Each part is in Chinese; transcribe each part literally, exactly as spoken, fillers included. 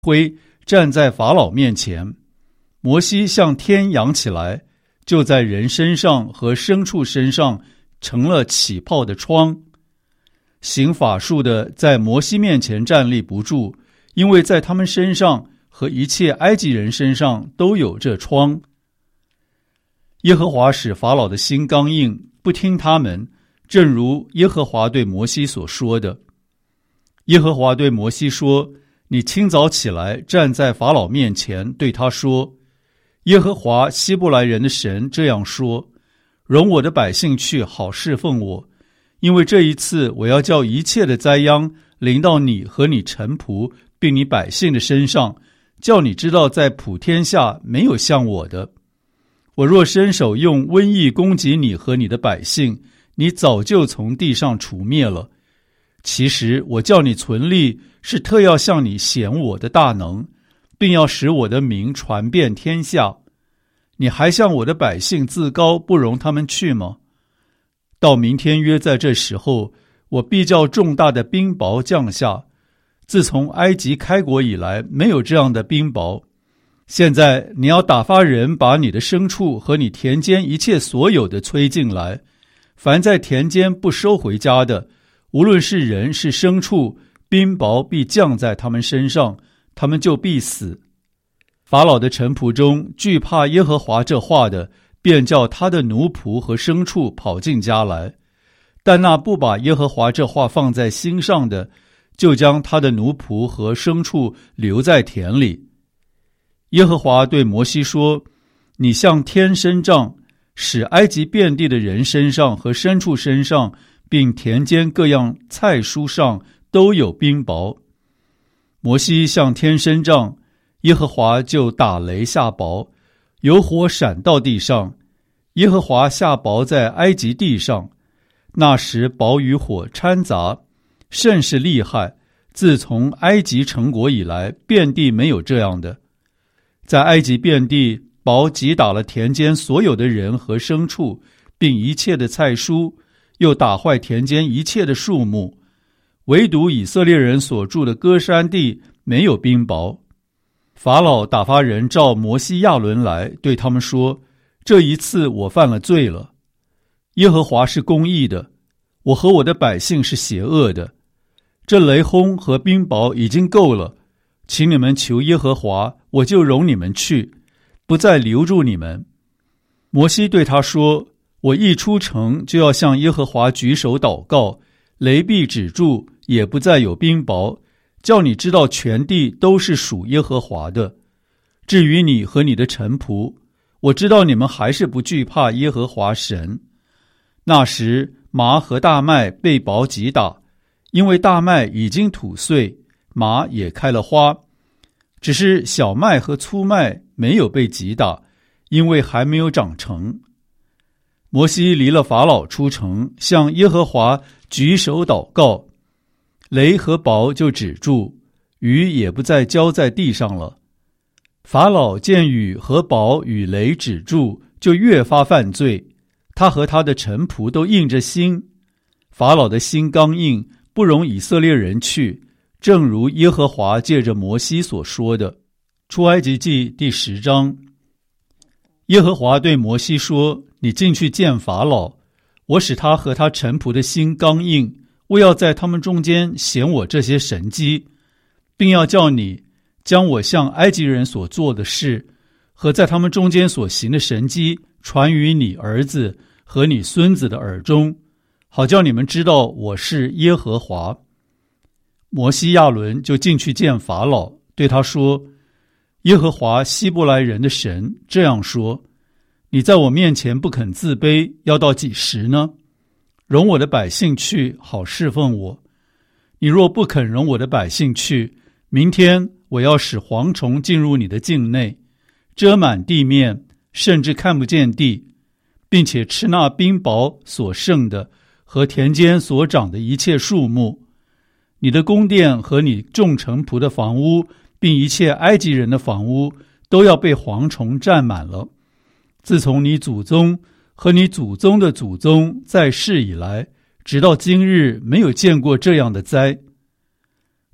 灰站在法老面前，摩西向天扬起来，就在人身上和牲畜身上成了起泡的疮。行法术的在摩西面前站立不住，因为在他们身上和一切埃及人身上都有这疮。耶和华使法老的心刚硬，不听他们，正如耶和华对摩西所说的。耶和华对摩西说：你清早起来，站在法老面前，对他说：耶和华希伯来人的神这样说，容我的百姓去，好侍奉我，因为这一次我要叫一切的灾殃临到你和你臣仆并你百姓的身上，叫你知道在普天下没有像我的。我若伸手用瘟疫攻击你和你的百姓，你早就从地上除灭了。其实我叫你存立，是特要向你显我的大能，并要使我的名传遍天下。你还向我的百姓自高，不容他们去吗？到明天约在这时候，我必叫重大的冰雹降下。自从埃及开国以来，没有这样的冰雹。现在你要打发人把你的牲畜和你田间一切所有的催进来，凡在田间不收回家的，无论是人是牲畜，冰雹必降在他们身上，他们就必死。法老的臣仆中惧怕耶和华这话的，便叫他的奴仆和牲畜跑进家来，但那不把耶和华这话放在心上的，就将他的奴仆和牲畜留在田里。耶和华对摩西说：你向天伸杖，使埃及遍地的人身上和牲畜身上，并田间各样菜蔬上都有冰雹。摩西向天伸杖，耶和华就打雷下雹，有火闪到地上。耶和华下雹在埃及地上，那时雹与火掺杂，甚是厉害。自从埃及成国以来，遍地没有这样的。在埃及遍地，雹击打了田间所有的人和牲畜，并一切的菜蔬，又打坏田间一切的树木。唯独以色列人所住的歌珊地没有冰雹。法老打发人召摩西亚伦来，对他们说：这一次我犯了罪了。耶和华是公义的，我和我的百姓是邪恶的。这雷轰和冰雹已经够了，请你们求耶和华，我就容你们去，不再留住你们。摩西对他说：我一出城，就要向耶和华举手祷告，雷必止住，也不再有冰雹，叫你知道全地都是属耶和华的。至于你和你的臣仆，我知道你们还是不惧怕耶和华神。那时麻和大麦被雹击打，因为大麦已经吐穗，麻也开了花，只是小麦和粗麦没有被击打，因为还没有长成。摩西离了法老出城，向耶和华举手祷告，雷和雹就止住，雨也不再浇在地上了。法老见雨和雹与雷止住，就越发犯罪，他和他的臣仆都硬着心。法老的心刚硬，不容以色列人去，正如耶和华借着摩西所说的。出埃及记第十章。耶和华对摩西说：你进去见法老，我使他和他臣仆的心刚硬，我要在他们中间显我这些神迹，并要叫你将我向埃及人所做的事和在他们中间所行的神迹传于你儿子和你孙子的耳中，好叫你们知道我是耶和华。摩西亚伦就进去见法老，对他说：耶和华希伯来人的神这样说：你在我面前不肯自卑，要到几时呢？容我的百姓去，好侍奉我。你若不肯容我的百姓去，明天我要使蝗虫进入你的境内，遮满地面，甚至看不见地，并且吃那冰雹所剩的和田间所长的一切树木。你的宫殿和你众臣仆的房屋，并一切埃及人的房屋，都要被蝗虫占满了。自从你祖宗和你祖宗的祖宗在世以来，直到今日，没有见过这样的灾。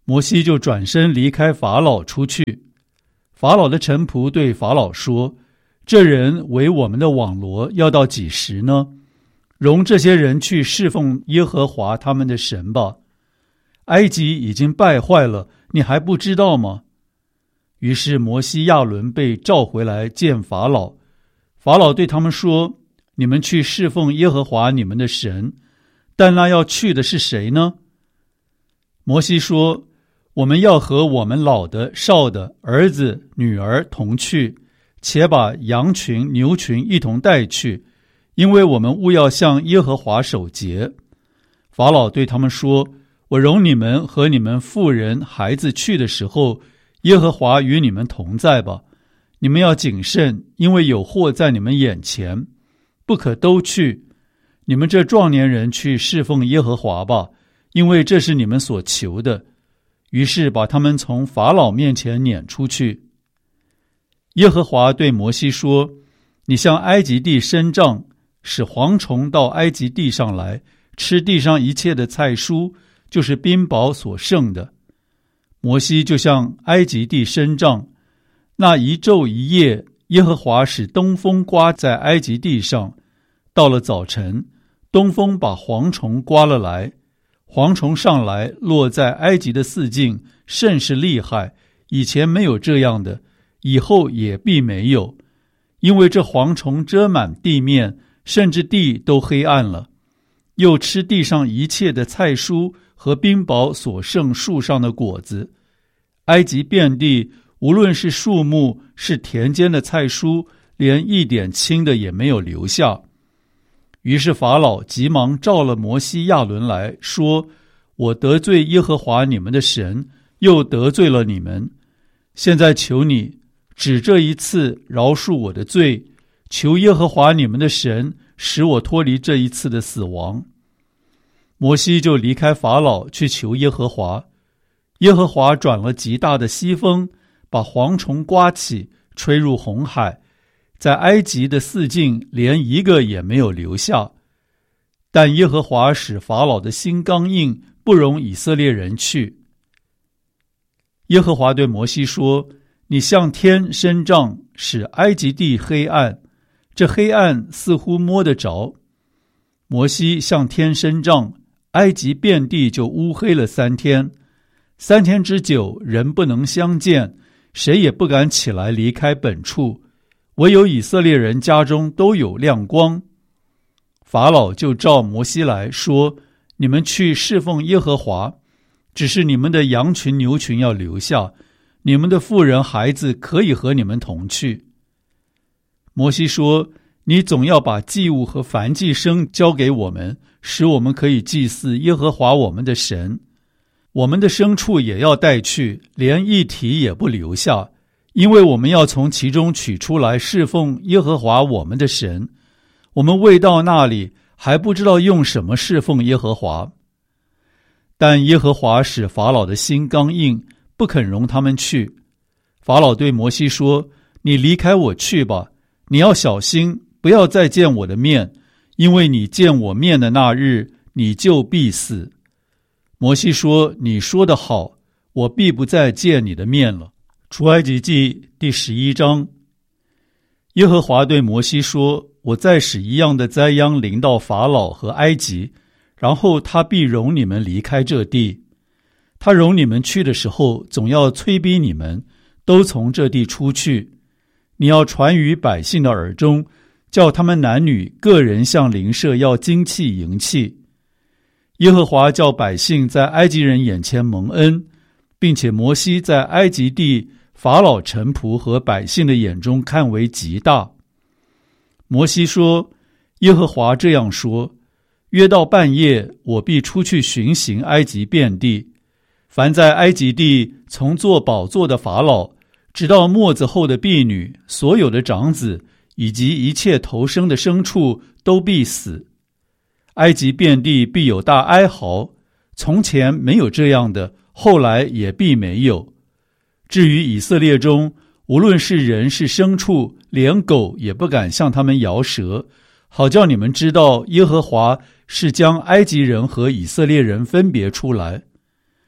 摩西就转身离开法老出去。法老的臣仆对法老说：这人为我们的网罗要到几时呢？容这些人去侍奉耶和华他们的神吧。埃及已经败坏了，你还不知道吗？于是摩西亚伦被召回来见法老。法老对他们说：你们去侍奉耶和华你们的神，但那要去的是谁呢？摩西说：我们要和我们老的、少的、儿子、女儿同去，且把羊群、牛群一同带去，因为我们务要向耶和华守节。法老对他们说：我容你们和你们妇人、孩子去的时候，耶和华与你们同在吧。你们要谨慎，因为有祸在你们眼前，不可都去。你们这壮年人去侍奉耶和华吧，因为这是你们所求的。于是把他们从法老面前撵出去。耶和华对摩西说：你向埃及地伸杖，使蝗虫到埃及地上来，吃地上一切的菜蔬，就是宾宝所剩的。摩西就向埃及地伸杖，那一昼一夜，耶和华使东风刮在埃及地上。到了早晨，东风把蝗虫刮了来，蝗虫上来落在埃及的四境，甚是厉害，以前没有这样的，以后也必没有，因为这蝗虫遮满地面，甚至地都黑暗了，又吃地上一切的菜蔬和宾宝所剩树上的果子。埃及遍地，无论是树木，是田间的菜蔬，连一点青的也没有留下。于是法老急忙召了摩西亚伦来说：我得罪耶和华你们的神，又得罪了你们，现在求你只这一次饶恕我的罪，求耶和华你们的神使我脱离这一次的死亡。摩西就离开法老去求耶和华。耶和华转了极大的西风，把蝗虫刮起，吹入红海，在埃及的四境连一个也没有留下。但耶和华使法老的心刚硬，不容以色列人去。耶和华对摩西说：你向天伸杖，使埃及地黑暗，这黑暗似乎摸得着。摩西向天伸杖，埃及遍地就乌黑了三天。三天之久，人不能相见，谁也不敢起来离开本处，唯有以色列人家中都有亮光。法老就召摩西来说：你们去侍奉耶和华，只是你们的羊群牛群要留下，你们的妇人孩子可以和你们同去。摩西说：你总要把祭物和燔祭牲交给我们，使我们可以祭祀耶和华我们的神。我们的牲畜也要带去，连一蹄也不留下，因为我们要从其中取出来侍奉耶和华我们的神。我们未到那里，还不知道用什么侍奉耶和华。但耶和华使法老的心刚硬，不肯容他们去。法老对摩西说：你离开我去吧，你要小心，不要再见我的面，因为你见我面的那日，你就必死。摩西说：你说得好，我必不再见你的面了。出埃及记第十一章。耶和华对摩西说：我再使一样的灾殃临到法老和埃及，然后他必容你们离开这地。他容你们去的时候，总要催逼你们都从这地出去。你要传于百姓的耳中，叫他们男女个人向邻舍要金器银器。耶和华叫百姓在埃及人眼前蒙恩，并且摩西在埃及地法老臣仆和百姓的眼中看为极大。摩西说：耶和华这样说：约到半夜，我必出去巡行埃及遍地，凡在埃及地从坐宝座的法老，直到末子后的婢女，所有的长子，以及一切头生的牲畜，都必死。埃及遍地必有大哀嚎，从前没有这样的，后来也必没有。至于以色列中，无论是人是牲畜，连狗也不敢向他们摇舌，好叫你们知道耶和华是将埃及人和以色列人分别出来。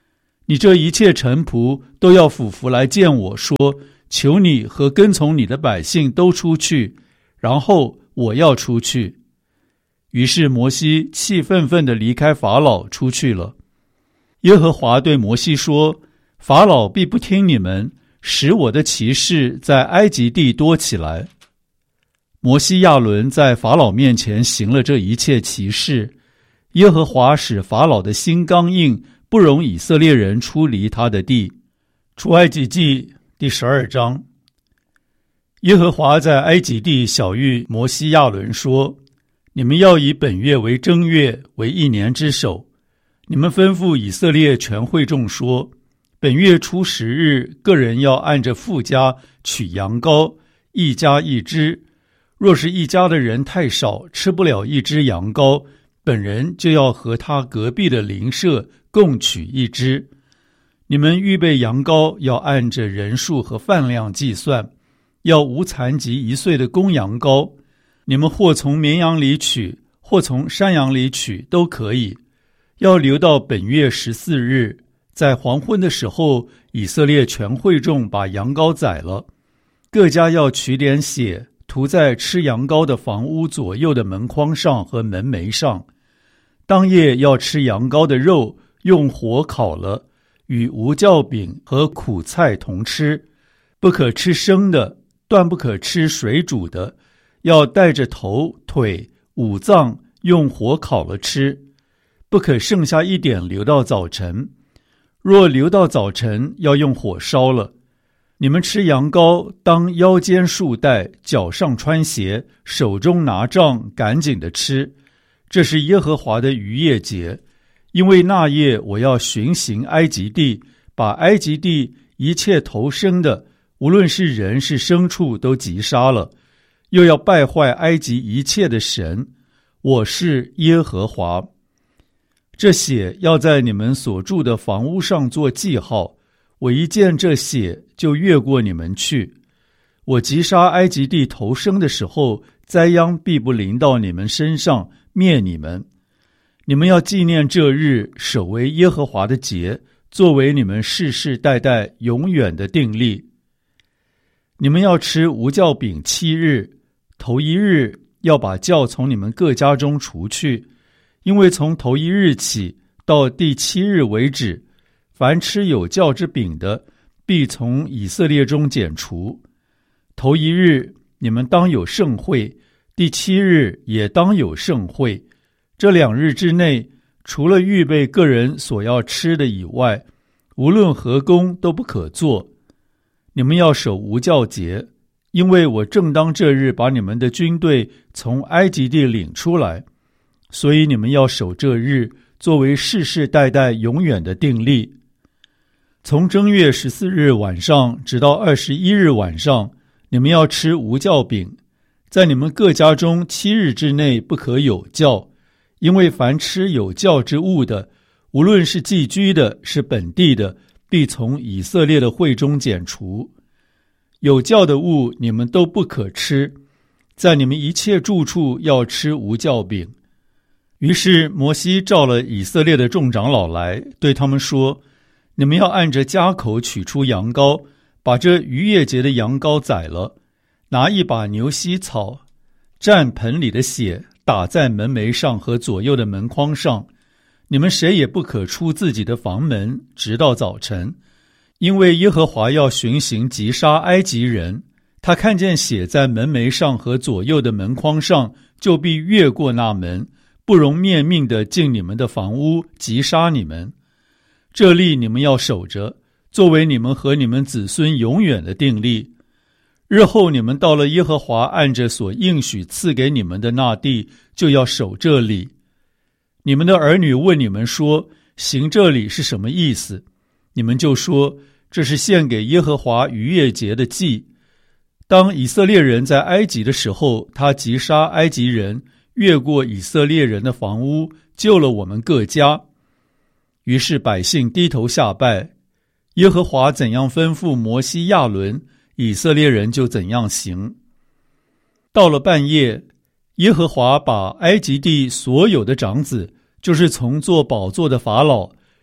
你这一切臣仆都要俯伏来见我，说，求你和跟从你的百姓都出去，然后我要出去。于是摩西气愤愤地离开法老出去了。耶和华对摩西说，法老必不听你们，使我的奇事在埃及地多起来。摩西亚伦在法老面前行了这一切奇事，耶和华使法老的心刚硬，不容以色列人出离他的地。出埃及记第十二章。耶和华在埃及地晓谕摩西亚伦说，你们要以本月为正月，为一年之首。你们吩咐以色列全会众说，本月初十日，个人要按着父家取羊羔，一家一只。若是一家的人太少，吃不了一只羊羔，本人就要和他隔壁的邻舍共取一只。你们预备羊羔要按着人数和饭量计算，要无残疾一岁的公羊羔。你们或从绵羊里取，或从山羊里取，都可以。要留到本月十四日，在黄昏的时候，以色列全会众把羊羔宰了。各家要取点血，涂在吃羊羔的房屋左右的门框上和门楣上。当夜要吃羊羔的肉，用火烤了，与无酵饼和苦菜同吃，不可吃生的，断不可吃水煮的，要带着头、腿、五脏用火烤了吃，不可剩下一点留到早晨。若留到早晨，要用火烧了。你们吃羊羔，当腰间束带，脚上穿鞋，手中拿杖，赶紧的吃。这是耶和华的逾越节，因为那夜我要巡行埃及地，把埃及地一切头生的，无论是人是牲畜，都击杀了，又要败坏埃及一切的神。我是耶和华。这血要在你们所住的房屋上做记号，我一见这血，就越过你们去。我击杀埃及地头生的时候，灾殃必不临到你们身上，灭你们。你们要纪念这日，守为耶和华的节，作为你们世世代代永远的定例。你们要吃无酵饼七日，头一日要把酵从你们各家中除去，因为从头一日起到第七日为止，凡吃有酵之饼的，必从以色列中剪除。头一日你们当有盛会，第七日也当有盛会。这两日之内，除了预备个人所要吃的以外，无论何工都不可做。你们要守无酵节，因为我正当这日把你们的军队从埃及地领出来，所以你们要守这日，作为世世代代永远的定例。从正月十四日晚上直到二十一日晚上，你们要吃无酵饼，在你们各家中七日之内不可有酵，因为凡吃有酵之物的，无论是寄居的，是本地的，必从以色列的会中剪除。有酵的物你们都不可吃，在你们一切住处要吃无酵饼。于是摩西召了以色列的众长老来，对他们说，你们要按着家口取出羊羔，把这逾越节的羊羔宰了，拿一把牛膝草，蘸盆里的血，打在门楣上和左右的门框上。你们谁也不可出自己的房门，直到早晨，因为耶和华要巡行击杀埃及人。他看见血在门楣上和左右的门框上，就必越过那门，不容灭命地进你们的房屋，击杀你们。这例你们要守着，作为你们和你们子孙永远的定例。日后你们到了耶和华按着所应许赐给你们的那地，就要守这礼。你们的儿女问你们说，行这礼是什么意思？你们就说，这是献给耶和华逾越节的祭。当以色列人在埃及的时候，他击杀埃及人，越过以色列人的房屋，救了我们各家。于是百姓低头下拜，耶和华怎样吩咐摩西亚伦，以色列人就怎样行。到了半夜，耶和华把埃及地所有的长子，就是从做宝座的法老，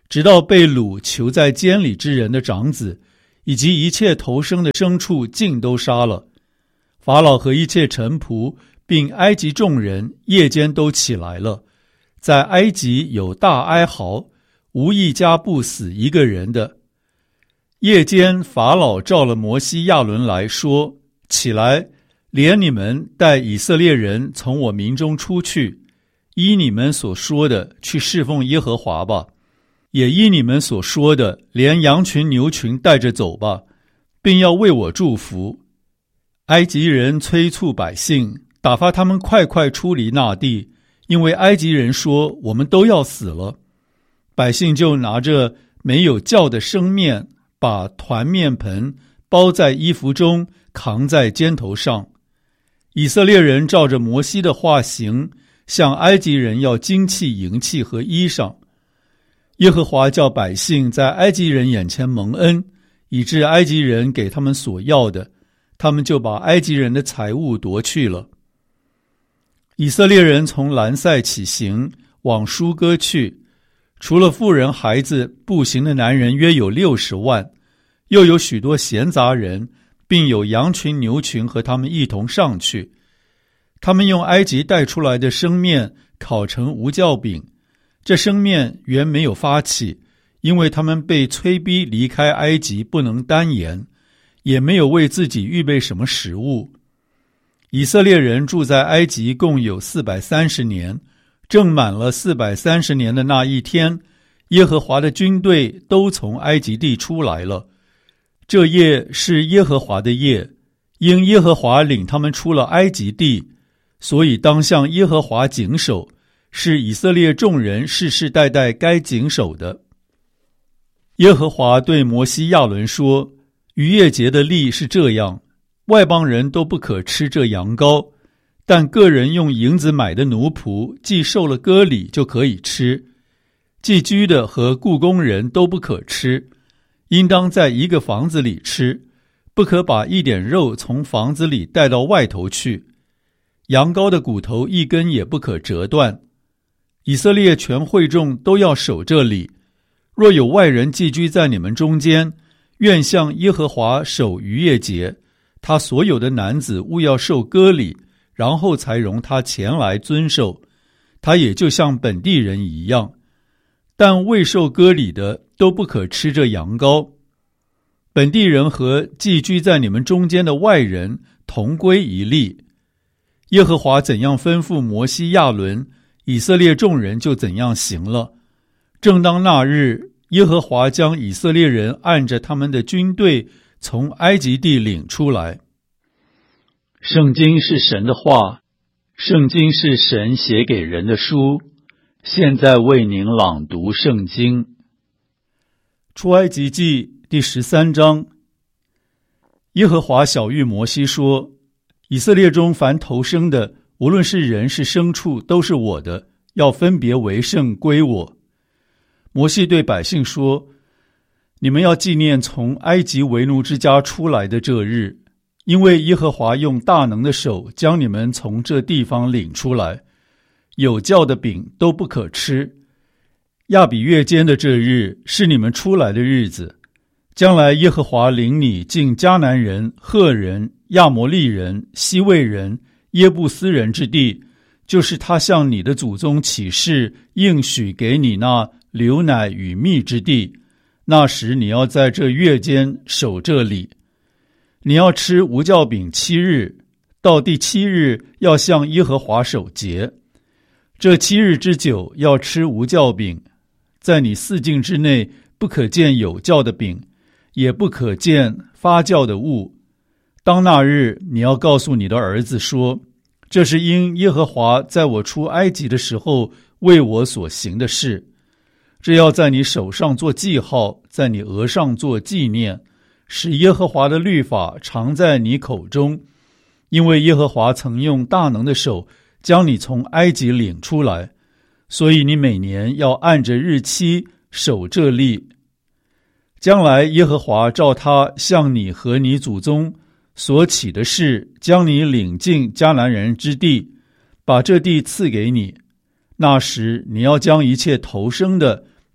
直到被掳囚在监里之人的长子，以及一切投生的牲畜尽都杀了。法老和一切臣仆，并埃及众人夜间都起来了，在埃及有大哀嚎，无一家不死一个人的。夜间法老召了摩西亚伦来说，起来，连你们带以色列人从我民中出去，依你们所说的去侍奉耶和华吧，也依你们所说的连羊群牛群带着走吧，并要为我祝福。埃及人催促百姓，打发他们快快出离那地，因为埃及人说我们都要死了。百姓就拿着没有酵的生面，把团面盆包在衣服中，扛在肩头上。以色列人照着摩西的话行，向埃及人要金器、银器和衣裳。耶和华叫百姓在埃及人眼前蒙恩，以致埃及人给他们所要的，他们就把埃及人的财物夺去了。以色列人从兰塞起行，往舒歌去，除了妇人孩子，步行的男人约有六十万，又有许多闲杂人，并有羊群牛群和他们一同上去。他们用埃及带出来的生面烤成无酵饼，这生面原没有发起，因为他们被催逼离开埃及，不能单言，也没有为自己预备什么食物。以色列人住在埃及共有四百三十年，正满了四百三十年的那一天，耶和华的军队都从埃及地出来了。这夜是耶和华的夜，因耶和华领他们出了埃及地，所以当向耶和华谨守，是以色列众人世世代代该谨守的。耶和华对摩西亚伦说，逾越节的例是这样，外邦人都不可吃这羊羔，但个人用银子买的奴仆，既受了割礼就可以吃。寄居的和雇工人都不可吃，应当在一个房子里吃，不可把一点肉从房子里带到外头去。羊羔的骨头一根也不可折断。以色列全会众都要守这礼。若有外人寄居在你们中间，愿向耶和华守逾越节，他所有的男子务要受割礼，然后才容他前来遵守，他也就像本地人一样。但未受割礼的都不可吃这羊羔。本地人和寄居在你们中间的外人同归一例。耶和华怎样吩咐摩西亚伦，以色列众人就怎样行了。正当那日，耶和华将以色列人按着他们的军队从埃及地领出来。圣经是神的话，圣经是神写给人的书。现在为您朗读圣经。出埃及记第十三章。耶和华晓谕摩西说，以色列中凡投生的，无论是人是牲畜，都是我的，要分别为圣归我。摩西对百姓说，你们要纪念从埃及为奴之家出来的这日，因为耶和华用大能的手将你们从这地方领出来。有酵的饼都不可吃。亚比月间的这日是你们出来的日子。将来耶和华领你进迦南人、赫人、亚摩利人、西魏人、耶布斯人之地，就是他向你的祖宗起誓应许给你那流奶与蜜之地。那时你要在这月间守这礼。你要吃无酵饼七日，到第七日要向耶和华守节。这七日之久要吃无酵饼，在你四境之内不可见有酵的饼，也不可见发酵的物。当那日你要告诉你的儿子说，这是因耶和华在我出埃及的时候为我所行的事。这要在你手上做记号，在你额上做纪念，使耶和华的律法常在你口中，因为耶和华曾用大能的手将你从埃及领出来，所以你每年要按着日期守这例。将来耶和华照他向你和你祖宗所起的事，将你领进迦南人之地，把这地赐给你。那时你要将一切投生的，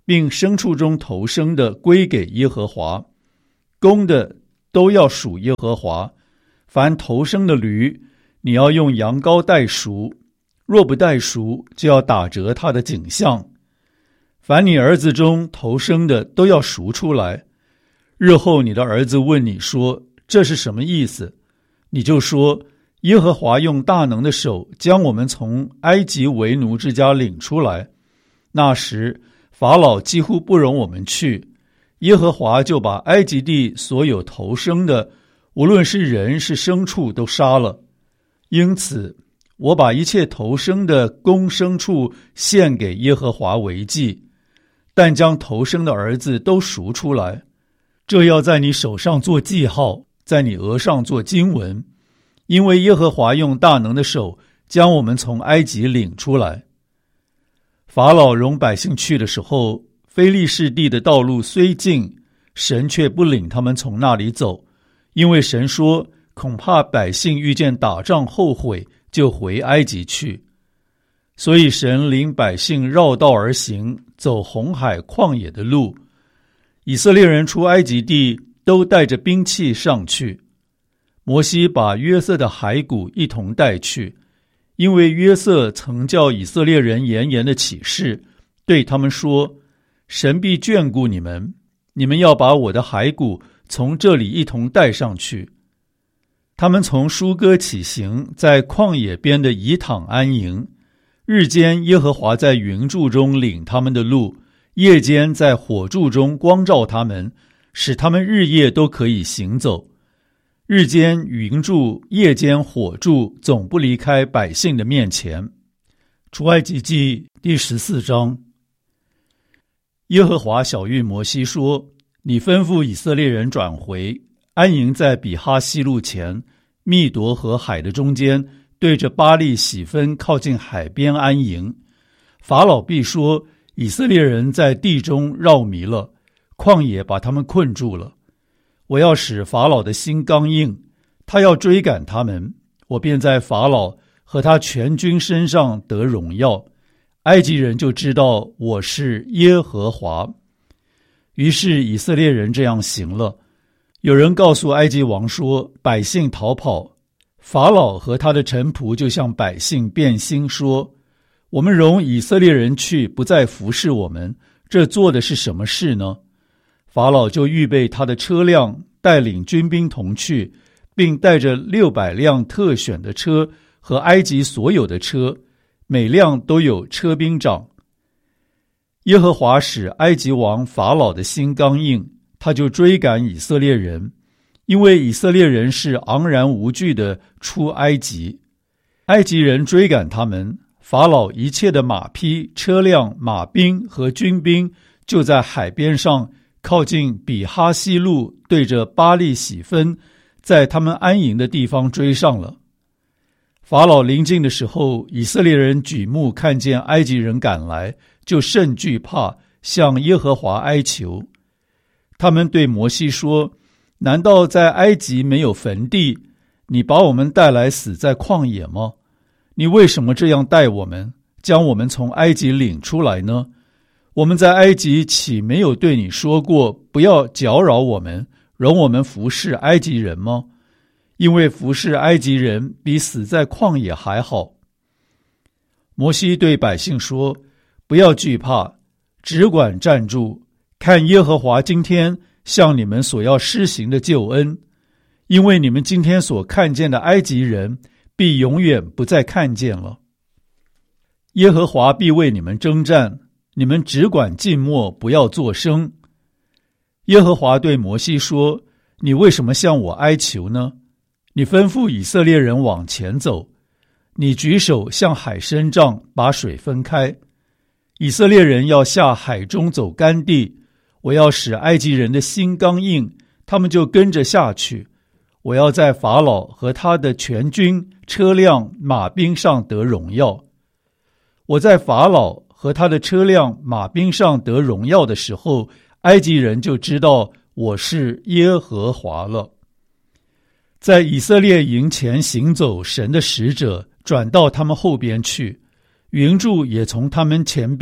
并牲畜中头生的归给耶和华，公的都要属耶和华。凡头生的驴，你要用羊羔代赎，若不代赎，就要打折他的颈项。凡你儿子中头生的都要赎出来。日后你的儿子问你说，这是什么意思？你就说，耶和华用大能的手将我们从埃及为奴之家领出来。那时法老几乎不容我们去，耶和华就把埃及地所有头生的，无论是人是牲畜，都杀了。因此我把一切头生的公牲畜献给耶和华为祭，但将头生的儿子都赎出来。这要在你手上做记号，在你额上做经文，因为耶和华用大能的手将我们从埃及领出来。法老容百姓去的时候，非利士地的道路虽近，神却不领他们从那里走，因为神说，恐怕百姓遇见打仗后悔，就回埃及去。所以神领百姓绕道而行，走红海旷野的路。以色列人出埃及地，都带着兵器上去。摩西把约瑟的骸骨一同带去，因为约瑟曾叫以色列人严严的起誓，对他们说，神必眷顾你们，你们要把我的骸骨从这里一同带上去。他们从舒歌起行，在旷野边的以躺安营。日间耶和华在云柱中领他们的路，夜间在火柱中光照他们，使他们日夜都可以行走。日间云柱，夜间火柱，总不离开百姓的面前。出埃及记第十四章。耶和华晓谕摩西说，你吩咐以色列人转回，安营在比哈西路前，密夺和海的中间，对着巴力喜分靠近海边安营。法老必说，以色列人在地中绕迷了，旷野把他们困住了。我要使法老的心刚硬，他要追赶他们，我便在法老和他全军身上得荣耀，埃及人就知道我是耶和华。于是以色列人这样行了。有人告诉埃及王说，百姓逃跑。法老和他的臣仆就向百姓变心说，我们容以色列人去，不再服侍我们，这做的是什么事呢？法老就预备他的车辆，带领军兵同去，并带着六百辆特选的车和埃及所有的车，每辆都有车兵长。耶和华使埃及王法老的心刚硬，他就追赶以色列人，因为以色列人是昂然无惧的出埃及。埃及人追赶他们，法老一切的马匹、车辆、马兵和军兵就在海边上靠近比哈西路，对着巴力喜分，在他们安营的地方追上了。法老临近的时候，以色列人举目看见埃及人赶来，就甚惧怕，向耶和华哀求。他们对摩西说，难道在埃及没有坟地？你把我们带来死在旷野吗？你为什么这样待我们，将我们从埃及领出来呢？我们在埃及岂没有对你说过，不要搅扰我们，容我们服侍埃及人吗？因为服侍埃及人比死在旷野还好。摩西对百姓说，不要惧怕，只管站住，看耶和华今天向你们所要施行的救恩，因为你们今天所看见的埃及人，必永远不再看见了。耶和华必为你们征战，你们只管静默，不要作声。耶和华对摩西说，你为什么向我哀求呢？你吩咐以色列人往前走，你举手向海伸杖，把水分开。以色列人要下海中走干地，我要使埃及人的心刚硬，他们就跟着下去。我要在法老和他的全军、车辆、马兵上得荣耀。我在法老和他的车辆、马兵上得荣耀的时候，埃及人就知道我是耶和华了。在以色列营前行走，神的使者转到他们后边去，云柱也从他们前边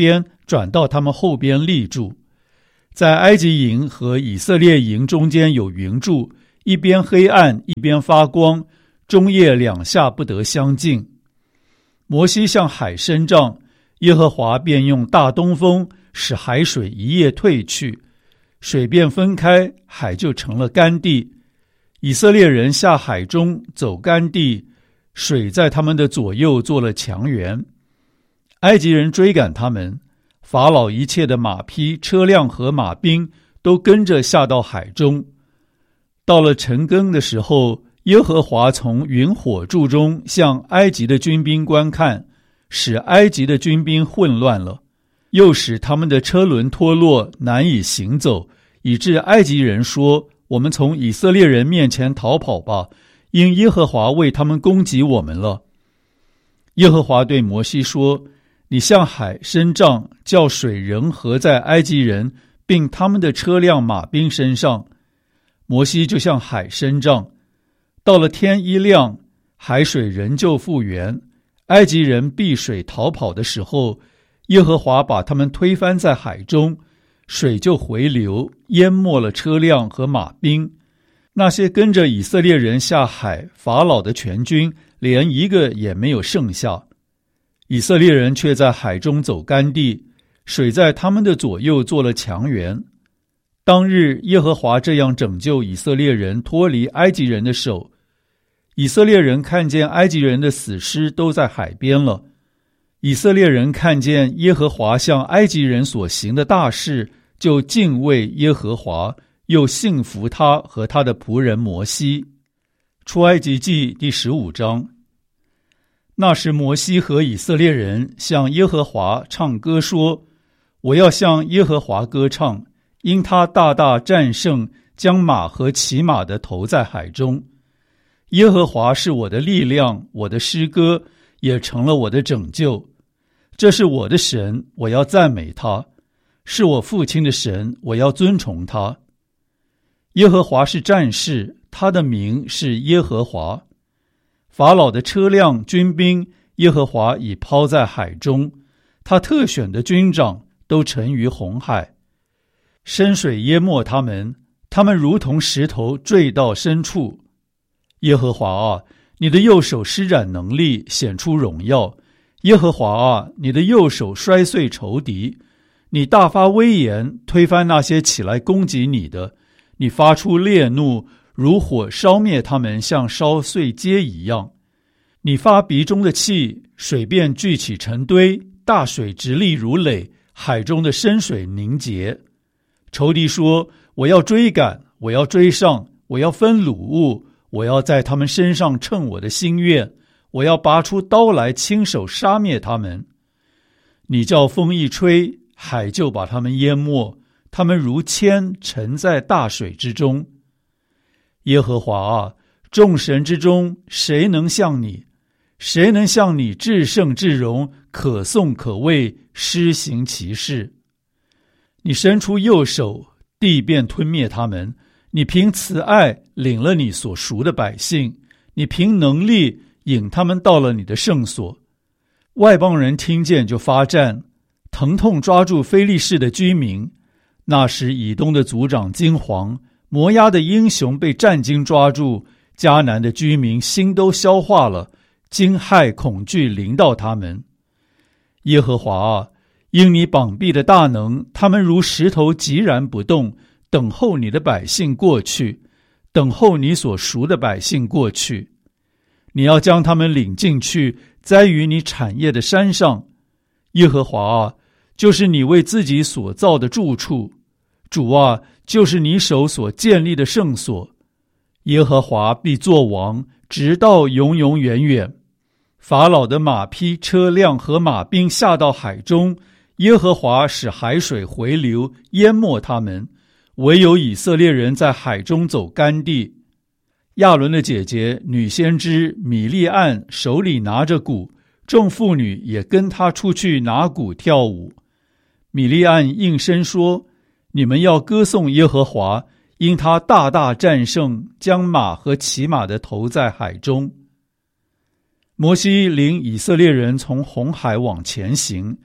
转到他们后边立住。在埃及营和以色列营中间有云柱，一边黑暗，一边发光，中夜两下不得相近。摩西向海伸杖，耶和华便用大东风使海水一夜退去，水便分开，海就成了干地。以色列人下海中走干地，水在他们的左右做了墙垣。埃及人追赶他们，法老一切的马匹、车辆和马兵都跟着下到海中。到了晨更的时候，耶和华从云火柱中向埃及的军兵观看，使埃及的军兵混乱了，又使他们的车轮脱落，难以行走，以致埃及人说：我们从以色列人面前逃跑吧，因耶和华为他们攻击我们了。耶和华对摩西说：你向海伸杖，叫水仍合在埃及人并他们的车辆马兵身上。摩西就向海伸杖，到了天一亮，海水仍旧复原。埃及人避水逃跑的时候，耶和华把他们推翻在海中，水就回流，淹没了车辆和马兵。那些跟着以色列人下海，法老的全军连一个也没有剩下。以色列人却在海中走干地，水在他们的左右做了墙垣。当日耶和华这样拯救以色列人脱离埃及人的手。以色列人看见埃及人的死尸都在海边了。以色列人看见耶和华向埃及人所行的大事，就敬畏耶和华，又信服他和他的仆人摩西。出埃及记第十五章。那时摩西和以色列人向耶和华唱歌说：我要向耶和华歌唱，因他大大战胜，将马和骑马的投在海中。耶和华是我的力量，我的诗歌也成了我的拯救。这是我的神，我要赞美他；是我父亲的神，我要尊崇他。耶和华是战士，他的名是耶和华。法老的车辆、军兵，耶和华已抛在海中，他特选的军长都沉于红海。深水淹没他们，他们如同石头坠到深处。耶和华啊，你的右手施展能力，显出荣耀。耶和华啊，你的右手摔碎仇敌，你大发威严，推翻那些起来攻击你的。你发出烈怒，如火烧灭他们，像烧碎秸一样。你发鼻中的气，水便聚起成堆，大水直立如垒，海中的深水凝结。仇敌说：我要追赶，我要追上，我要分掳物，我要在他们身上称我的心愿，我要拔出刀来，亲手杀灭他们。你叫风一吹，海就把他们淹没，他们如铅沉在大水之中。耶和华啊，众神之中谁能像你？谁能像你至圣至荣，可颂可畏，施行奇事？你伸出右手，地便吞灭他们。你凭慈爱领了你所赎的百姓，你凭能力引他们到了你的圣所。外邦人听见就发战，疼痛抓住非利士的居民。那时以东的族长惊惶，摩押的英雄被战惊抓住，迦南的居民心都消化了，惊骇恐惧临到他们。耶和华啊，因你膀臂的大能，他们如石头寂然不动，等候你的百姓过去，等候你所赎的百姓过去。你要将他们领进去，栽于你产业的山上。耶和华啊，就是你为自己所造的住处。主啊，就是你手所建立的圣所。耶和华必作王，直到永永远远。法老的马匹、车辆和马兵下到海中，耶和华使海水回流，淹没他们。唯有以色列人在海中走干地。亚伦的姐姐女先知米利暗手里拿着鼓，众妇女也跟她出去拿鼓跳舞。米利暗应声说：你们要歌颂耶和华，因他大大战胜，将马和骑马的投在海中。摩西领以色列人从红海往前行，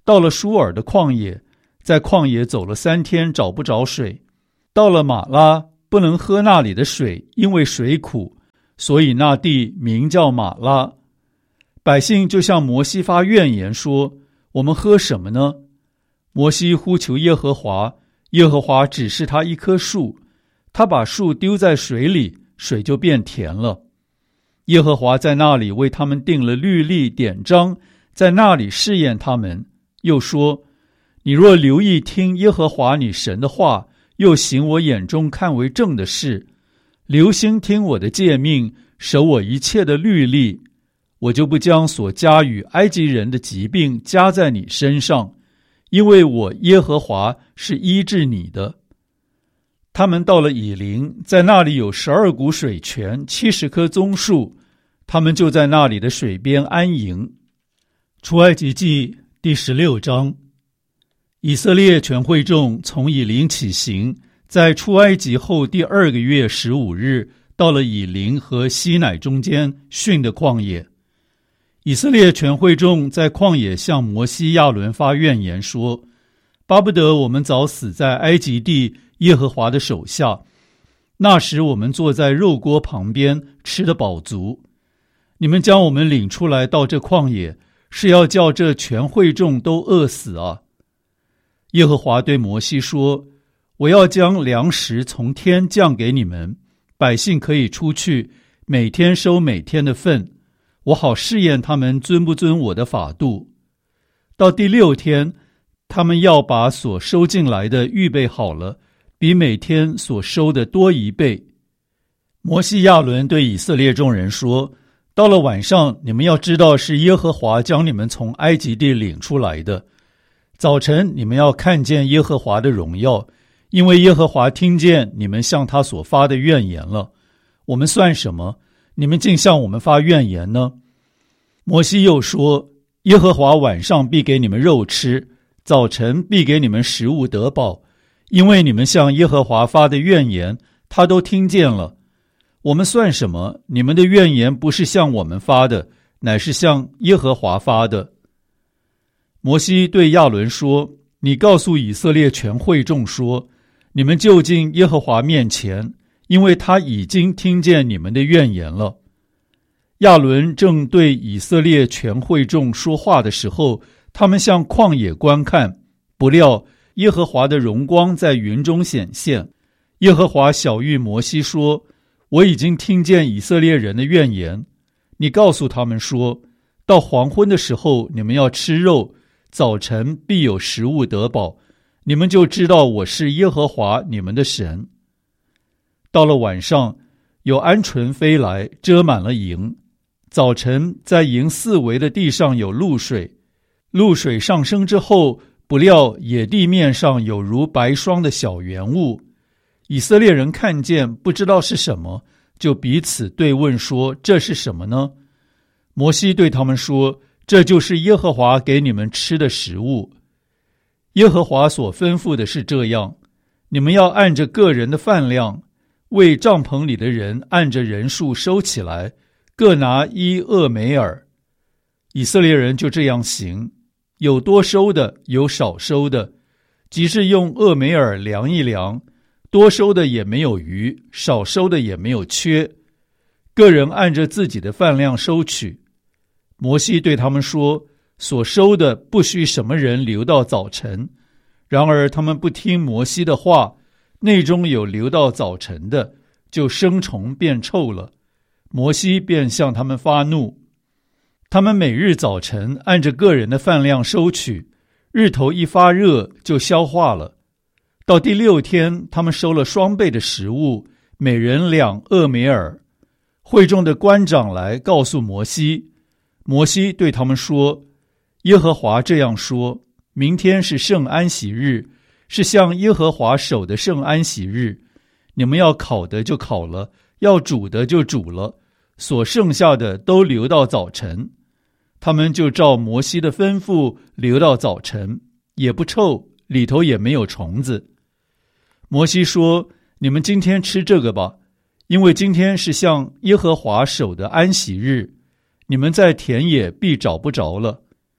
到了舒尔的旷野，在旷野走了三天，找不着水。到了马拉，不能喝那里的水，因为水苦，所以那地名叫马拉。百姓就向摩西发怨言说：我们喝什么呢？摩西呼求耶和华，耶和华指示他一棵树，他把树丢在水里，水就变甜了。耶和华在那里为他们定了律例典章，在那里试验他们，又说：你若留意听耶和华你神的话，又行我眼中看为正的事，留心听我的诫命，守我一切的律例，我就不将所加与埃及人的疾病加在你身上，因为我耶和华是医治你的。他们到了以琳，在那里有十二股水泉，七十棵棕树，他们就在那里的水边安营。出埃及记第十六章。以色列全会众从以琳起行，在出埃及后第二个月十五日，到了以琳和西乃中间逊的旷野。以色列全会众在旷野向摩西亚伦发怨言说：巴不得我们早死在埃及地耶和华的手下，那时我们坐在肉锅旁边，吃得饱足。你们将我们领出来到这旷野，是要叫这全会众都饿死啊！耶和华对摩西说：我要将粮食从天降给你们，百姓可以出去，每天收每天的份，我好试验他们遵不遵我的法度。到第六天，他们要把所收进来的预备好了，比每天所收的多一倍。摩西亚伦对以色列众人说：到了晚上，你们要知道是耶和华将你们从埃及地领出来的。早晨你们要看见耶和华的荣耀，因为耶和华听见你们向他所发的怨言了。我们算什么？你们竟向我们发怨言呢？摩西又说：耶和华晚上必给你们肉吃，早晨必给你们食物得饱，因为你们向耶和华发的怨言，他都听见了。我们算什么？你们的怨言不是向我们发的，乃是向耶和华发的。摩西对亚伦说：你告诉以色列全会众说，你们就近耶和华面前，因为他已经听见你们的怨言了。亚伦正对以色列全会众说话的时候，他们向旷野观看，不料耶和华的荣光在云中显现。耶和华晓谕摩西说：我已经听见以色列人的怨言，你告诉他们说，到黄昏的时候你们要吃肉，早晨必有食物得饱，你们就知道我是耶和华你们的神。到了晚上，有鹌鹑飞来，遮满了营。早晨在营四围的地上有露水，露水上升之后，不料野地面上有如白霜的小圆物。以色列人看见，不知道是什么，就彼此对问说：这是什么呢？摩西对他们说：这就是耶和华给你们吃的食物。耶和华所吩咐的是这样：你们要按着个人的饭量，为帐篷里的人按着人数收起来，各拿一俄梅尔。以色列人就这样行，有多收的，有少收的，即是用俄梅尔量一量，多收的也没有余，少收的也没有缺，个人按着自己的饭量收取。摩西对他们说：所收的不许什么人留到早晨。然而他们不听摩西的话，内中有留到早晨的，就生虫变臭了。摩西便向他们发怒。他们每日早晨按着个人的饭量收取，日头一发热就消化了。到第六天，他们收了双倍的食物，每人两俄梅尔。会众的官长来告诉摩西，摩西对他们说：耶和华这样说，明天是圣安息日，是向耶和华守的圣安息日，你们要烤的就烤了，要煮的就煮了，所剩下的都留到早晨。他们就照摩西的吩咐留到早晨，也不臭，里头也没有虫子。摩西说：你们今天吃这个吧，因为今天是向耶和华守的安息日，你们在田野必找不着了。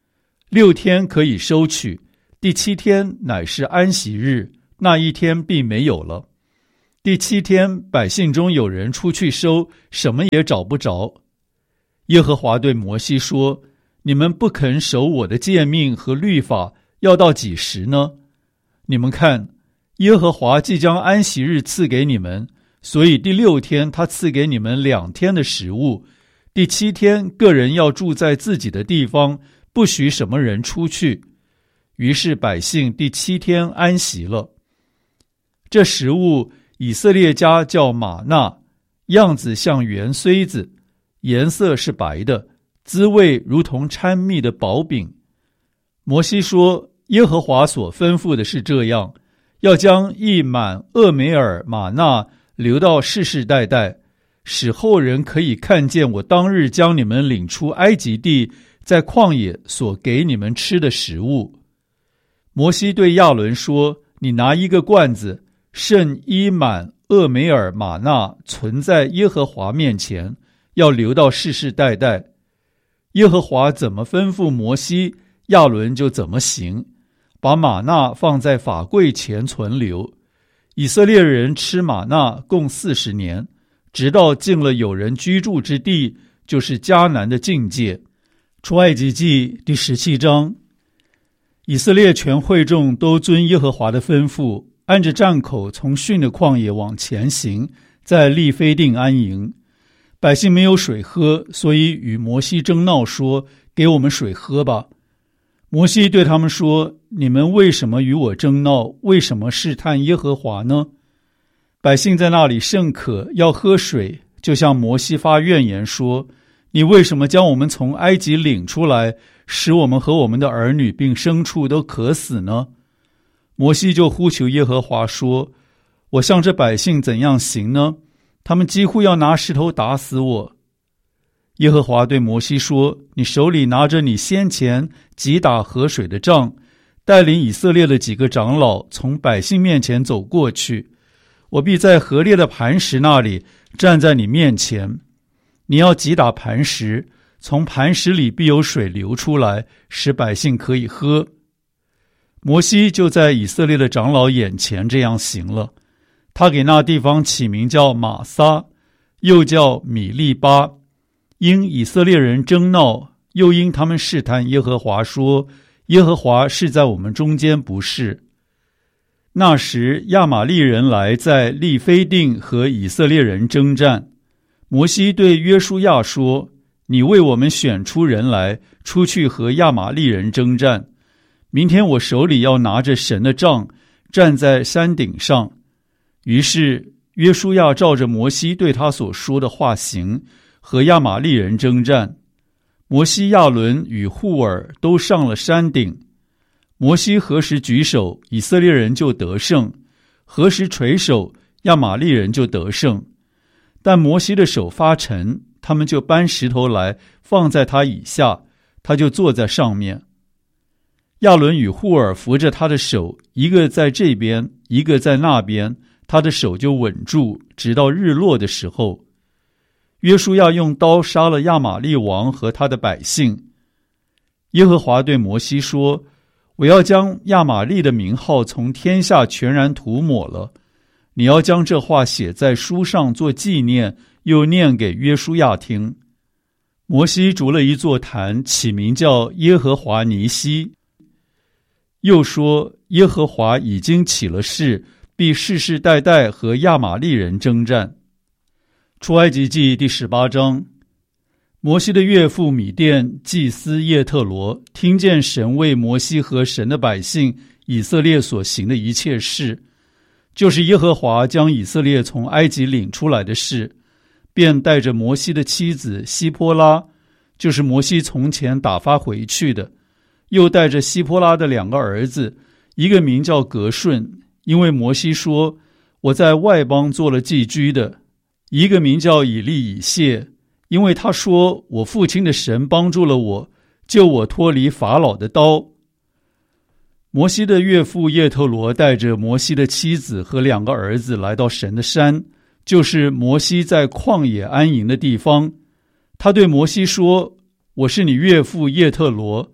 六天可以收取，第七天乃是安息日，那一天必没有了。第七天，百姓中有人出去收，什么也找不着。耶和华对摩西说：你们不肯守我的诫命和律法，要到几时呢？你们看，耶和华即将安息日赐给你们，所以第六天他赐给你们两天的食物，第七天个人要住在自己的地方，不许什么人出去。于是百姓第七天安息了。这食物以色列家叫玛纳，样子像圆穗子，颜色是白的，滋味如同掺蜜的薄饼。摩西说，耶和华所吩咐的是这样，要将一满厄梅尔玛纳留到世世代代，使后人可以看见我当日将你们领出埃及地，在旷野所给你们吃的食物。摩西对亚伦说，你拿一个罐子，盛一满厄梅尔玛纳，存在耶和华面前，要留到世世代代。耶和华怎么吩咐摩西，亚伦就怎么行，把玛纳放在法柜前存留。以色列人吃玛纳共四十年，直到进了有人居住之地，就是迦南的境界。出埃及记第十七章。以色列全会众都遵耶和华的吩咐，按着站口从逊的旷野往前行，在利非定安营。百姓没有水喝，所以与摩西争闹说，给我们水喝吧。摩西对他们说，你们为什么与我争闹？为什么试探耶和华呢？百姓在那里甚渴，要喝水，就向摩西发怨言说，你为什么将我们从埃及领出来，使我们和我们的儿女并牲畜都渴死呢？摩西就呼求耶和华说，我向这百姓怎样行呢？他们几乎要拿石头打死我。耶和华对摩西说，你手里拿着你先前击打河水的杖，带领以色列的几个长老从百姓面前走过去，我必在河裂的磐石那里站在你面前。你要击打磐石，从磐石里必有水流出来，使百姓可以喝。摩西就在以色列的长老眼前这样行了。他给那地方起名叫玛撒，又叫米利巴，因以色列人争闹，又因他们试探耶和华说，耶和华是在我们中间不是。那时亚玛利人来在利非定和以色列人征战。摩西对约书亚说，你为我们选出人来，出去和亚玛利人征战。明天我手里要拿着神的杖，站在山顶上。于是约书亚照着摩西对他所说的话行，和亚玛利人征战。摩西、亚伦与户尔都上了山顶。摩西何时举手，以色列人就得胜；何时垂手，亚玛利人就得胜。但摩西的手发沉，他们就搬石头来放在他以下，他就坐在上面。亚伦与户尔扶着他的手，一个在这边，一个在那边，他的手就稳住，直到日落的时候。约书亚用刀杀了亚玛利王和他的百姓。耶和华对摩西说，我要将亚玛利的名号从天下全然涂抹了。你要将这话写在书上做纪念，又念给约书亚听。摩西筑了一座坛，起名叫耶和华尼西。又说，耶和华已经起了誓，必世世代代和亚玛利人征战。出埃及记第十八章。摩西的岳父米甸祭司叶特罗听见神为摩西和神的百姓以色列所行的一切事，就是耶和华将以色列从埃及领出来的事，便带着摩西的妻子希波拉，就是摩西从前打发回去的，又带着希波拉的两个儿子，一个名叫革顺，因为摩西说，我在外邦做了寄居的；一个名叫以利以谢，因为他说，我父亲的神帮助了我，救我脱离法老的刀。摩西的岳父叶特罗带着摩西的妻子和两个儿子来到神的山，就是摩西在旷野安营的地方。他对摩西说，我是你岳父叶特罗，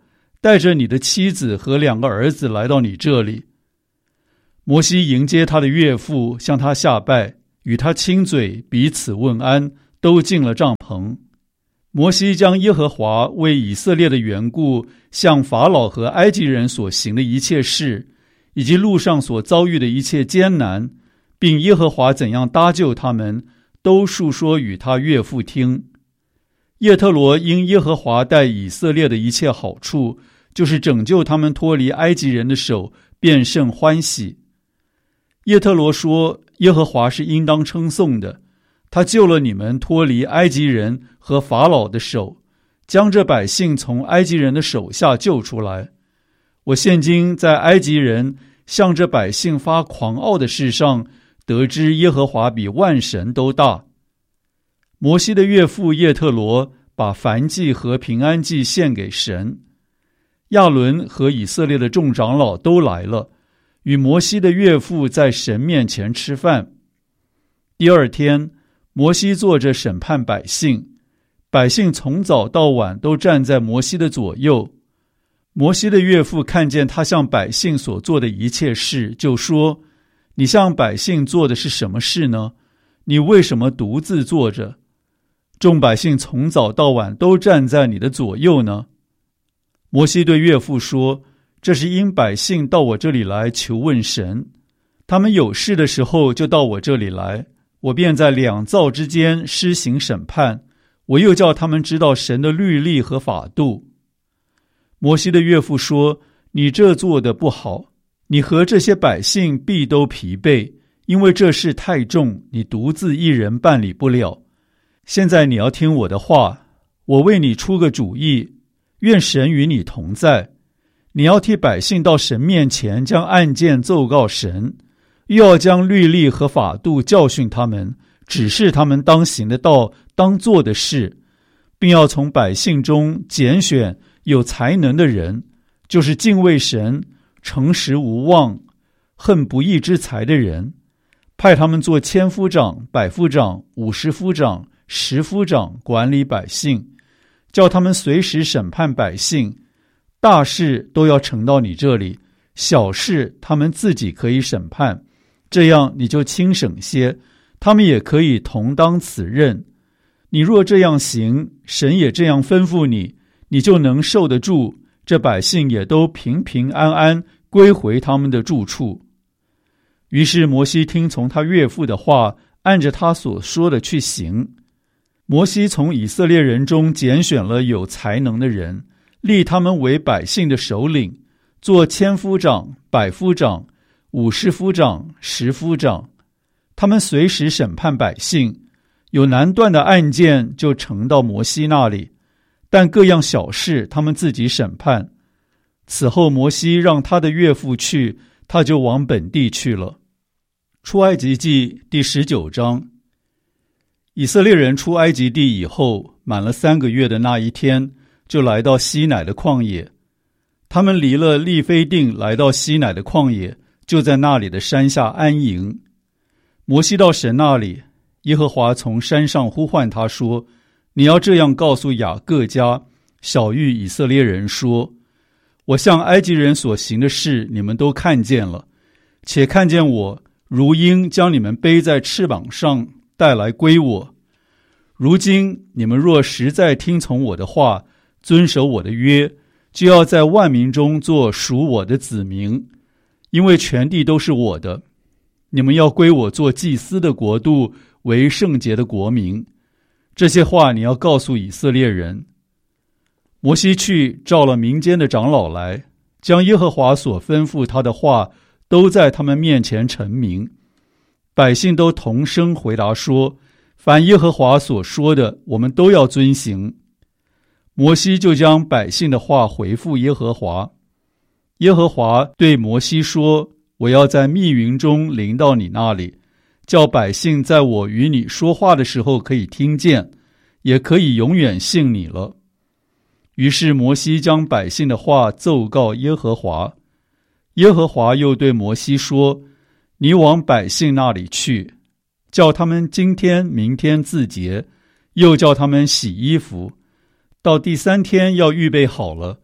带着你的妻子和两个儿子来到你这里。”摩西迎接他的岳父，向他下拜，与他亲嘴，彼此问安，都进了帐篷。摩西将耶和华为以色列的缘故向法老和埃及人所行的一切事，以及路上所遭遇的一切艰难，并耶和华怎样搭救他们，都述说与他岳父听。叶特罗因耶和华待以色列的一切好处，就是拯救他们脱离埃及人的手，便甚欢喜。叶特罗说：“耶和华是应当称颂的，他救了你们脱离埃及人和法老的手，将这百姓从埃及人的手下救出来。我现今在埃及人向这百姓发狂傲的事上，得知耶和华比万神都大。”摩西的岳父叶特罗把燔祭和平安祭献给神。亚伦和以色列的众长老都来了，与摩西的岳父在神面前吃饭。第二天，摩西坐着审判百姓，百姓从早到晚都站在摩西的左右。摩西的岳父看见他向百姓所做的一切事，就说：“你向百姓做的是什么事呢？你为什么独自坐着？众百姓从早到晚都站在你的左右呢？”摩西对岳父说：“这是因百姓到我这里来求问神，他们有事的时候就到我这里来，我便在两造之间施行审判，我又叫他们知道神的律例和法度。”摩西的岳父说：“你这做的不好，你和这些百姓必都疲惫，因为这事太重，你独自一人办理不了。现在你要听我的话，我为你出个主意，愿神与你同在。你要替百姓到神面前将案件奏告神，又要将律例和法度教训他们，指示他们当行的道，当做的事，并要从百姓中拣选有才能的人，就是敬畏神、诚实无妄、恨不义之财的人，派他们做千夫长、百夫长、五十夫长、十夫长，管理百姓，叫他们随时审判百姓。大事都要呈到你这里，小事他们自己可以审判，这样你就轻省些，他们也可以同当此任。你若这样行，神也这样吩咐你，你就能受得住，这百姓也都平平安安归回他们的住处。”于是摩西听从他岳父的话，按着他所说的去行。摩西从以色列人中拣选了有才能的人，立他们为百姓的首领，做千夫长、百夫长、五十夫长、十夫长。他们随时审判百姓，有难断的案件就呈到摩西那里，但各样小事他们自己审判。此后摩西让他的岳父去，他就往本地去了。出埃及记第十九章。以色列人出埃及地以后，满了三个月的那一天，就来到西乃的旷野。他们离了利非定，来到西乃的旷野，就在那里的山下安营。摩西到神那里，耶和华从山上呼唤他说：“你要这样告诉雅各家、小谕以色列人说，我向埃及人所行的事，你们都看见了，且看见我如鹰将你们背在翅膀上带来归我。如今你们若实在听从我的话，遵守我的约，就要在万民中做属我的子民，因为全地都是我的。你们要归我做祭司的国度，为圣洁的国民。这些话你要告诉以色列人。”摩西去召了民间的长老来，将耶和华所吩咐他的话都在他们面前陈明。百姓都同声回答说：“凡耶和华所说的，我们都要遵行。”摩西就将百姓的话回复耶和华。耶和华对摩西说：“我要在密云中临到你那里，叫百姓在我与你说话的时候可以听见，也可以永远信你了。”于是摩西将百姓的话奏告耶和华。耶和华又对摩西说：“你往百姓那里去，叫他们今天明天自洁，又叫他们洗衣服，到第三天要预备好了，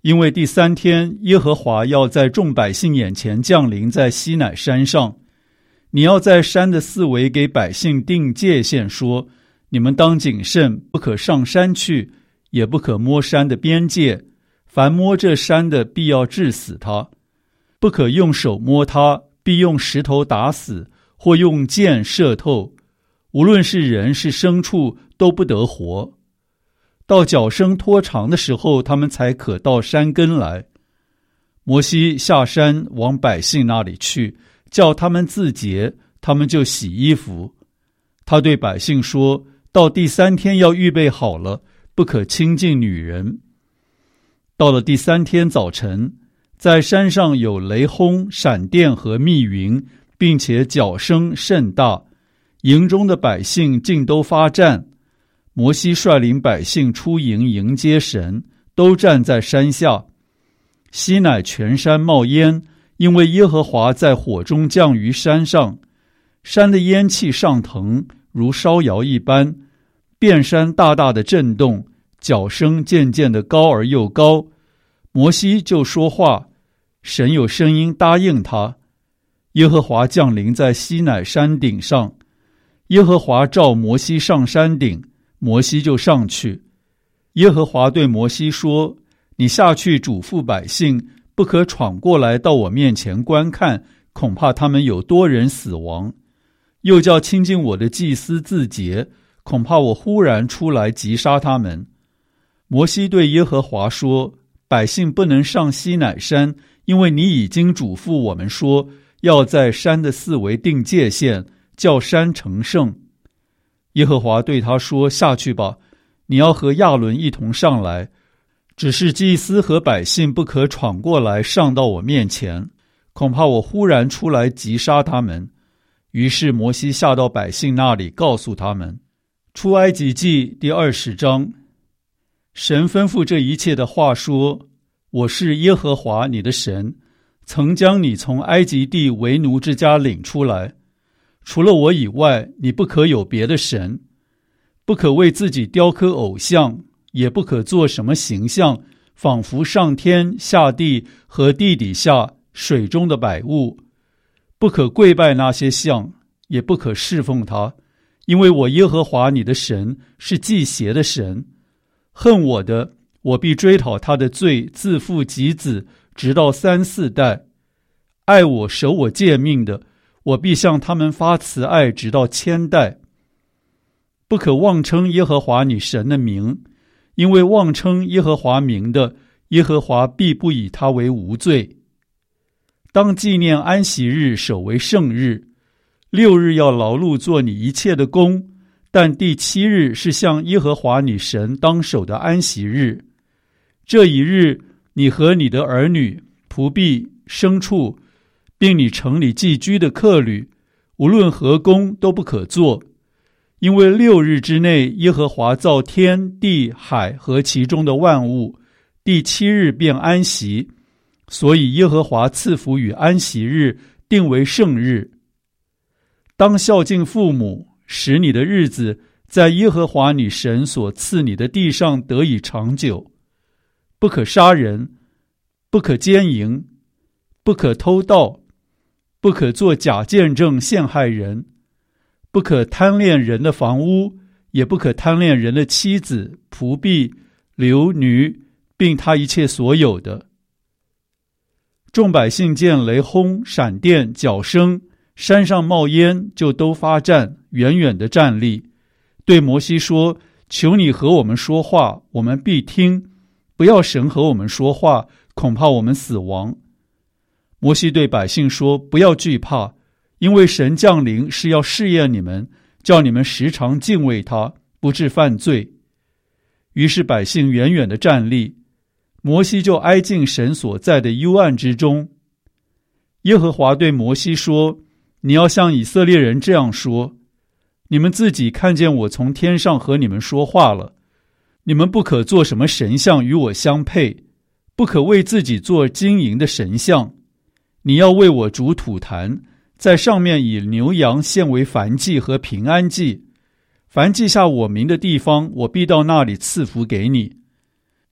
因为第三天耶和华要在众百姓眼前降临在西乃山上。你要在山的四围给百姓定界限，说：你们当谨慎，不可上山去，也不可摸山的边界，凡摸这山的，必要治死他。不可用手摸他，必用石头打死，或用箭射透。无论是人是牲畜，都不得活。到脚声拖长的时候，他们才可到山根来。摩西下山往百姓那里去，叫他们自洁，他们就洗衣服。他对百姓说：到第三天要预备好了，不可亲近女人。到了第三天早晨，在山上有雷轰、闪电和密云，并且角声甚大，营中的百姓尽都发战。摩西率领百姓出营迎接神，都站在山下。西乃全山冒烟，因为耶和华在火中降于山上，山的烟气上腾，如烧窑一般，遍山大大的震动，角声渐渐的高而又高。摩西就说话，神有声音答应他。耶和华降临在西乃山顶上，耶和华召摩西上山顶，摩西就上去。耶和华对摩西说：你下去嘱咐百姓，不可闯过来到我面前观看，恐怕他们有多人死亡。又叫亲近我的祭司自洁，恐怕我忽然出来击杀他们。摩西对耶和华说：百姓不能上西乃山，因为你已经嘱咐我们说，要在山的四围定界限，叫山成圣。耶和华对他说：下去吧，你要和亚伦一同上来，只是祭司和百姓不可闯过来上到我面前，恐怕我忽然出来击杀他们。于是摩西下到百姓那里，告诉他们。出埃及记第二十章。神吩咐这一切的话说：我是耶和华你的神，曾将你从埃及地为奴之家领出来。除了我以外，你不可有别的神，不可为自己雕刻偶像，也不可做什么形象，仿佛上天下地和地底下水中的百物。不可跪拜那些像，也不可侍奉他，因为我耶和华你的神是忌邪的神。恨我的，我必追讨他的罪，自父及子，直到三四代。爱我守我诫命的，我必向他们发慈爱，直到千代。不可妄称耶和华你神的名，因为妄称耶和华名的，耶和华必不以他为无罪。当纪念安息日，守为圣日。六日要劳碌做你一切的工，但第七日是向耶和华你神当守的安息日。这一日，你和你的儿女、仆婢、牲畜，并你城里寄居的客旅，无论何工都不可做。因为六日之内，耶和华造天地海和其中的万物，第七日便安息，所以耶和华赐福与安息日，定为圣日。当孝敬父母，使你的日子在耶和华你神所赐你的地上得以长久。不可杀人，不可奸淫，不可偷盗，不可作假见证陷害人，不可贪恋人的房屋，也不可贪恋人的妻子、仆婢、流女，并他一切所有的。众百姓见雷轰、闪电、角声，山上冒烟，就都发战，远远的站立，对摩西说：求你和我们说话，我们必听；不要神和我们说话，恐怕我们死亡。摩西对百姓说：不要惧怕，因为神降临是要试验你们，叫你们时常敬畏他，不致犯罪。于是百姓远远的站立，摩西就挨进神所在的幽暗之中。耶和华对摩西说：你要向以色列人这样说：你们自己看见我从天上和你们说话了，你们不可做什么神像与我相配，不可为自己做金银的神像。你要为我煮土坛，在上面以牛羊献为燔祭和平安祭。凡记下我名的地方，我必到那里赐福给你。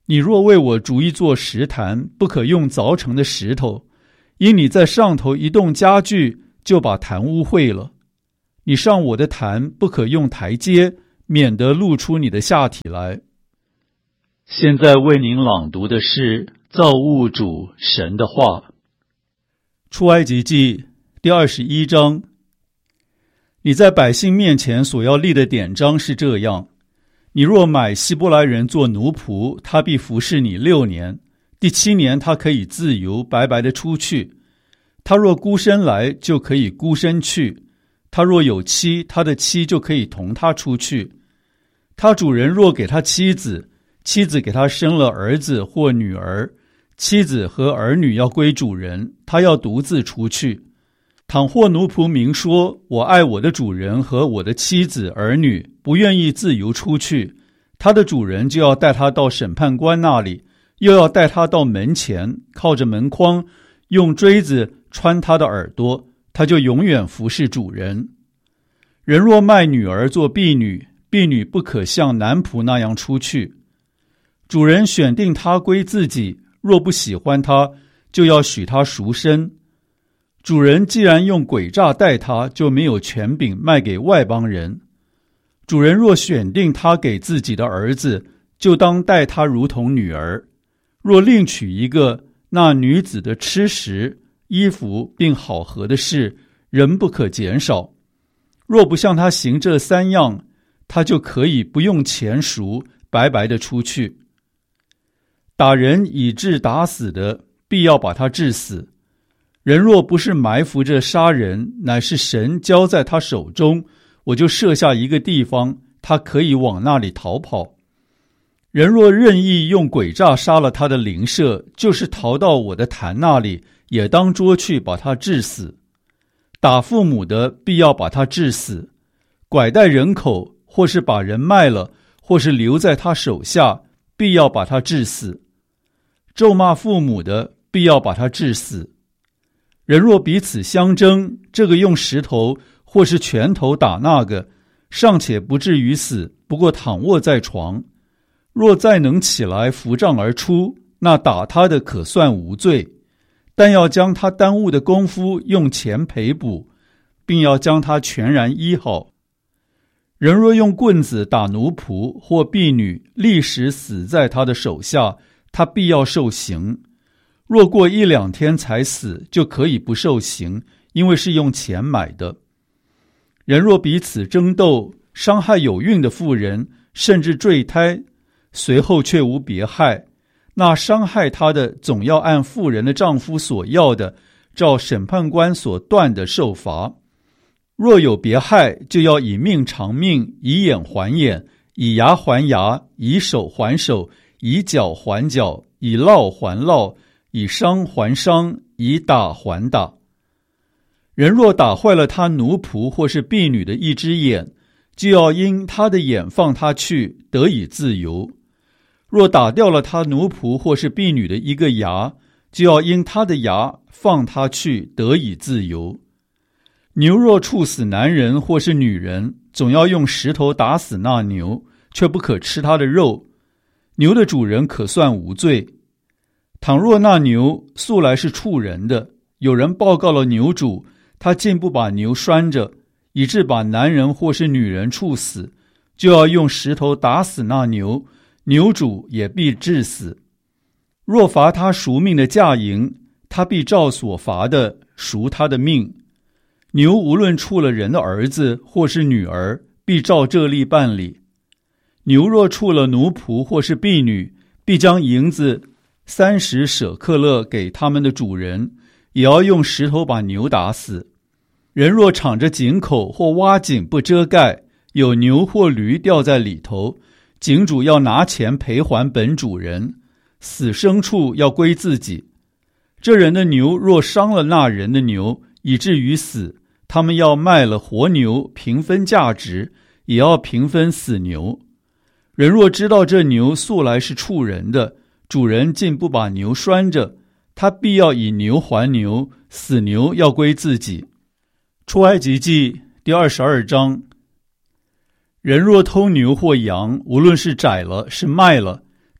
你若为我筑一座石坛，不可用凿成的石头，因你在上头一动家具，就把坛污秽了。你上我的坛，不可用台阶，免得露出你的下体来。现在为您朗读的是造物主神的话。出埃及记第二十一章。你在百姓面前所要立的典章是这样：你若买希伯来人做奴仆，他必服侍你六年，第七年他可以自由白白的出去。他若孤身来，就可以孤身去；他若有妻，他的妻就可以同他出去。他主人若给他妻子，妻子给他生了儿子或女儿，妻子和儿女要归主人，他要独自出去。倘或奴仆明说，我爱我的主人和我的妻子儿女，不愿意自由出去，他的主人就要带他到审判官那里，又要带他到门前，靠着门框，用锥子穿他的耳朵，他就永远服侍主人。人若卖女儿做婢女，婢女不可像男仆那样出去。主人选定他归自己，若不喜欢他，就要许他赎身。主人既然用诡诈待他，就没有权柄卖给外邦人。主人若选定他给自己的儿子，就当待他如同女儿。若另娶一个，那女子的吃食、衣服并好合的事，人不可减少。若不向他行这三样，他就可以不用钱赎，白白的出去。打人以致打死的，必要把他治死。人若不是埋伏着杀人，乃是神交在他手中，我就设下一个地方，他可以往那里逃跑。人若任意用诡诈杀了他的邻舍，就是逃到我的坛那里，也当捉去把他治死。打父母的，必要把他治死；拐带人口，或是把人卖了，或是留在他手下，必要把他治死。咒骂父母的，必要把他治死。人若彼此相争，这个用石头或是拳头打那个，尚且不至于死，不过躺卧在床。若再能起来扶杖而出，那打他的可算无罪，但要将他耽误的功夫用钱赔补，并要将他全然医好。人若用棍子打奴仆或婢女，立时死在他的手下，他必要受刑。若过一两天才死，就可以不受刑，因为是用钱买的。人若彼此争斗，伤害有孕的妇人，甚至坠胎，随后却无别害，那伤害他的总要按妇人的丈夫所要的，照审判官所断的受罚。若有别害，就要以命偿命，以眼还眼，以牙还牙，以手还手，以脚还脚，以烙还烙，以伤还伤，以打还打。人若打坏了他奴仆或是婢女的一只眼，就要因他的眼放他去，得以自由。若打掉了他奴仆或是婢女的一个牙，就要因他的牙放他去，得以自由。牛若处死男人或是女人，总要用石头打死那牛，却不可吃他的肉。牛的主人可算无罪。倘若那牛素来是处人的，有人报告了牛主，他竟不把牛拴着，以致把男人或是女人处死，就要用石头打死那牛，牛主也必治死。若罚他赎命的价银，他必照所罚的赎他的命。牛无论处了人的儿子或是女儿，必照这例办理。牛若处了奴仆或是婢女，必将银子三十舍克勒给他们的主人，也要用石头把牛打死。人若敞着井口或挖井不遮盖，有牛或驴掉在里头，井主要拿钱赔还本主人，死牲畜要归自己。这人的牛若伤了那人的牛，以至于死，他们要卖了活牛，平分价值，也要平分死牛。人若知道这牛素来是处人的，主人竟不把牛拴着，他必要以牛还牛，死牛要归自己。出埃及记第二十二章。人若偷牛或羊，无论是宰了是卖了，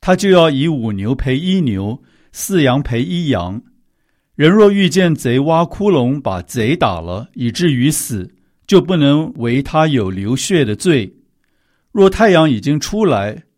他就要以五牛赔一牛，四羊赔一羊。人若遇见贼挖窟窿，把贼打了，以至于死，就不能为他有流血的罪。若太阳已经出来，